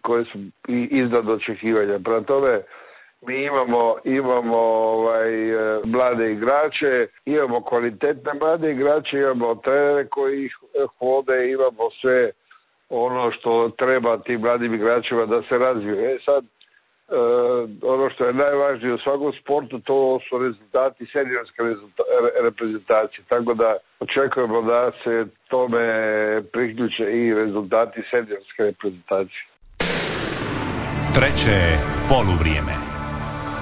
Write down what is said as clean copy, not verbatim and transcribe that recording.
koje su i iznad očekivanja. Prema tome, mi imamo mlade igrače, imamo kvalitetne mlade igrače, imamo trenere koji ih vode, imamo sve ono što treba tim mladim igračima da se razviju. Sad, ono što je najvažnije u svakom sportu, to su rezultati seniorske reprezentacije, tako da očekujemo da se tome priključe i rezultati seniorske reprezentacije. Treće poluvrijeme.